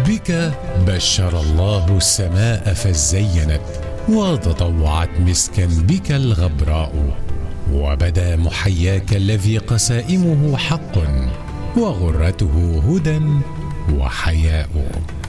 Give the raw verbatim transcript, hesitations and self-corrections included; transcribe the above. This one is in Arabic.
بك بشر الله السماء فزينت، وتطوعت مسكا بك الغبراء، وبدا محياك الذي قسائمه حق، وغرته هدى وحياء.